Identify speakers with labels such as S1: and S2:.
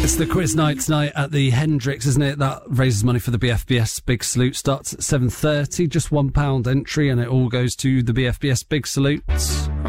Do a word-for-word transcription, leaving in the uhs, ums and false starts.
S1: It's the quiz night tonight at the Hendrix, isn't it? That raises money for the B F B S Big Salute. Starts at seven thirty, just one pound entry, and it all goes to the B F B S Big Salute.